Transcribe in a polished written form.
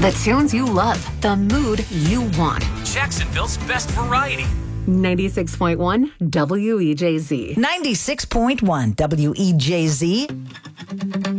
The tunes you love, the mood you want. Jacksonville's best variety. 96.1 WEJZ. 96.1 WEJZ.